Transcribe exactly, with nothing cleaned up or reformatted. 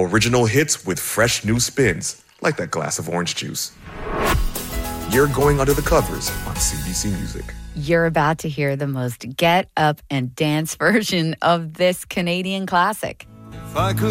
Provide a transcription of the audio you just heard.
Original hits with fresh new spins, like that glass of orange juice. You're going under the covers on C B C Music. You're about to hear the most get up and dance version of this Canadian classic. If I could